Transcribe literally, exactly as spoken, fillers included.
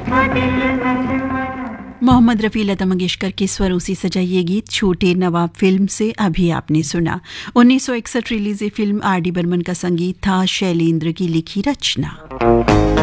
मोहम्मद रफ़ी, लता मंगेशकर के स्वरों से सजा ये गीत छोटे नवाब फिल्म से अभी आपने सुना। उन्नीस सौ इकसठ release film R D Burman का संगीत था, शैलेंद्र की लिखी रचना।